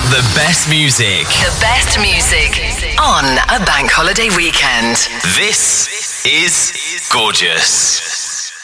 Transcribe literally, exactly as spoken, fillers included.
The best music. The best music on a bank holiday weekend. This is Gorgeous.